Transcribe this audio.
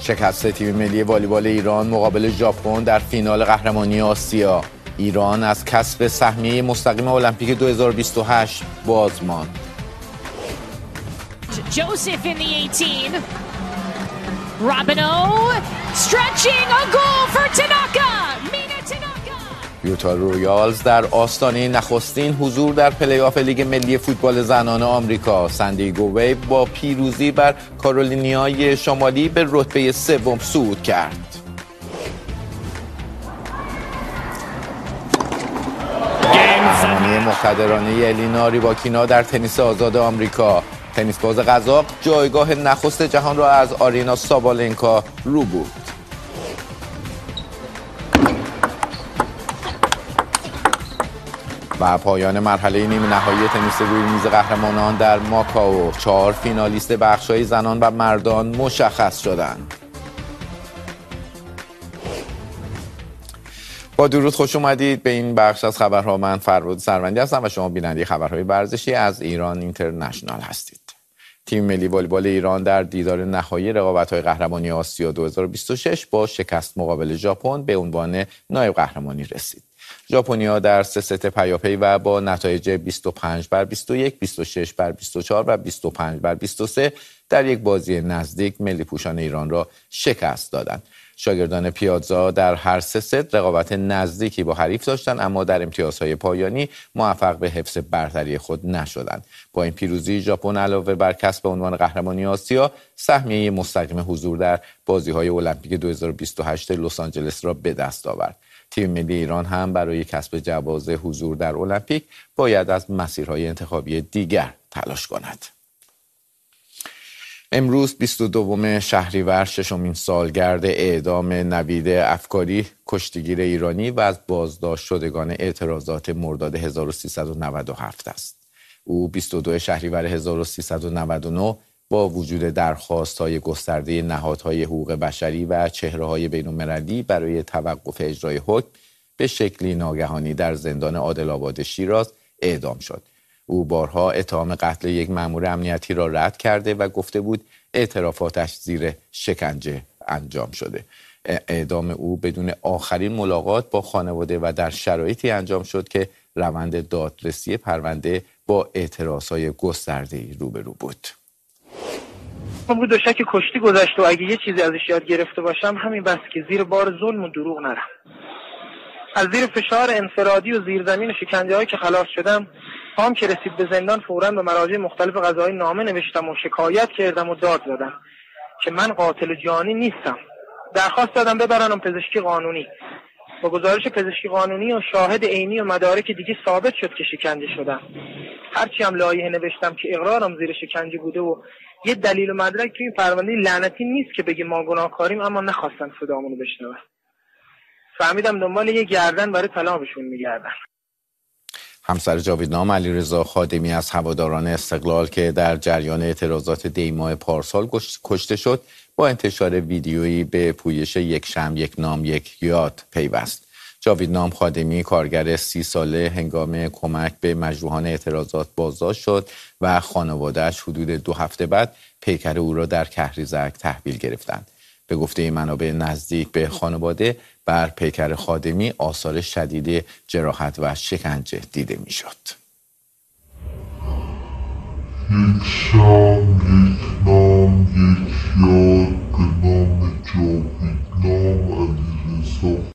شکست تیم ملی والیبال ایران مقابل ژاپن در فینال قهرمانی آسیا. ایران از کسب سهمیه مستقیم المپیک 2028 باز ماند. Joseph in the 18. Robino stretching a goal for Tanaka. Mina Tanaka. یوتا رویالز در آستانه نخستین حضور در پلی‌آف لیگ ملی فوتبال زنان آمریکا. سندیگو ویو با پیروزی بر کارولینیای شمالی به رتبه سوم صعود کرد. قهرمانی مقتدرانه الینا ریباکینا در تنیس آزاد آمریکا. تنیس باز قزاق جایگاه نخست جهان را از آرینا سابالنکا رو بود. و پایان مرحله نیمه نهایی تنیس روی میز قهرمانان در ماکائو. 4 فینالیست بخش‌های زنان و مردان مشخص شدند. با درود خوش اومدید به این بخش از خبرها. من فرود سروندی هستم و شما بیننده خبرهای ورزشی از ایران اینترنشنال هستید. تیم ملی والیبال ایران در دیدار نهایی رقابت‌های قهرمانی آسیا 2026 با شکست مقابل ژاپن به عنوان نایب قهرمانی رسید. ژاپنی‌ها در 3 ست پیاپی و با نتایج 25-21, 26-24 و 25-23 در یک بازی نزدیک ملی پوشان ایران را شکست دادند. شاگردان پیازا در هر 3 ست رقابت نزدیکی با حریف داشتند، اما در امتیازهای پایانی موفق به حفظ برتری خود نشدند. با این پیروزی ژاپن علاوه بر کسب عنوان قهرمانی آسیا، سهمیه مستقیم حضور در بازی‌های المپیک 2028 لس آنجلس را به دست آورد. تیم ملی ایران هم برای کسب جواز حضور در المپیک باید از مسیرهای انتخابی دیگر تلاش کند. امروز 22 شهریور، ششمین سالگرد اعدام نوید افکاری، کشتیگیر ایرانی و از بازداشت شدگان اعتراضات مرداد 1397 است. او 22 شهریور 1399 با وجود درخواست‌های گسترده نهادهای حقوق بشری و چهره‌های بین‌المللی برای توقف اجرای حکم به شکلی ناگهانی در زندان عادل‌آباد شیراز اعدام شد. او بارها اتهام قتل یک مأمور امنیتی را رد کرده و گفته بود اعترافاتش زیر شکنجه انجام شده. اعدام او بدون آخرین ملاقات با خانواده و در شرایطی انجام شد که روند دادرسی پرونده با اعتراضهای گسترده‌ای روبرو بود. من دو شک کشتی گذشت و اگه یه چیزی ازش یاد گرفته باشم همین بس که زیر بار ظلم و دروغ نرم. از زیر فشار انفرادی و زیرزمین و شکنجه‌هایی که خلاص شدم، هم که رسید به زندان فوراً به مراجع مختلف قضایی نامه نوشتم و شکایت کردم و داد زدم که من قاتل جانی نیستم. درخواست دادم ببرنم پزشکی قانونی. با گزارش پزشکی قانونی و شاهد عینی و مدارک دیگه ثابت شد که شکنجه شدم. هرچی هم لایحه نوشتم که اقرارم زیر شکنجه بوده و یه دلیل و مدرک توی این پرونده لعنتی نیست که بگه ما گناهکاریم، اما نخواستن صدامونو بشنون. فهمیدم دنبال یه گردن برای طلاقشون میگردن. همسر جاویدنام علیرضا خادمی از هواداران استقلال که در جریان اعتراضات دی ماه پارسال کشته شد، با انتشار ویدیویی به پویش یک شمع یک نام یک یاد پیوست. جاویدنام خادمی کارگر 30 ساله هنگام کمک به مجروحان اعتراضات بازداشت شد و خانواده‌اش حدود 2 هفته بعد پیکر او را در کهریزک تحویل گرفتند. به گفته منابع نزدیک به خانواده، بر پیکر خادمی آثار شدید جراحت و شکنجه دیده می‌شد. یک شام یک نام یک یاد به نام جاویدنام علیرضا